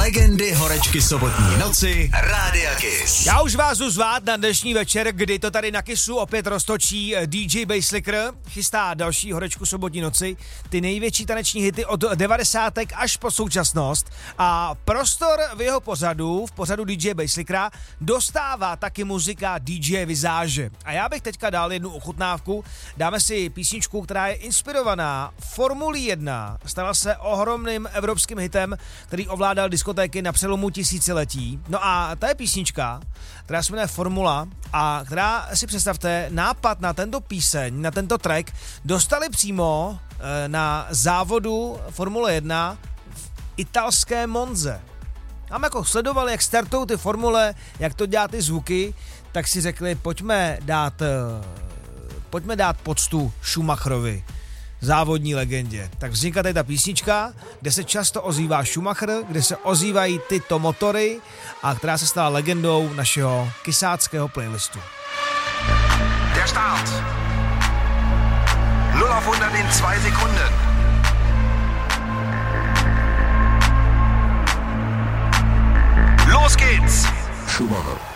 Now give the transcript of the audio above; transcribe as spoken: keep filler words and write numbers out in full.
Legendy horečky sobotní noci Rádia Kiss. Já už vás jdu zvát na dnešní večer, kdy to tady na Kissu opět roztočí D J Basslicker. Chystá další horečku sobotní noci. Ty největší taneční hity od devadesátek až po současnost. A prostor v jeho pořadu, v pořadu D J Basslickera, dostává taky muzika D J Vizáže. A já bych teďka dal jednu ochutnávku. Dáme si písničku, která je inspirovaná Formulí jedna. Stala se ohromným evropským hitem, který ovládal diskotéky na přelomu tisíciletí. No a ta je písnička, která se jmenuje Formula a která, si představte, nápad na tento píseň, na tento track dostali přímo e, na závodu Formule jedna v italské Monze. Tam jako sledovali, jak startují ty formule, jak to dělá ty zvuky, tak si řekli, pojďme dát, e, pojďme dát poctu Schumacherovi, závodní legendě. Tak vzniká tady ta písnička, kde se často ozývá Schumacher, kde se ozývají tyto motory a která se stala legendou našeho kisáckého playlistu. Der Start. null auf hundert in zwei Sekunden. Los geht's. Schumacher.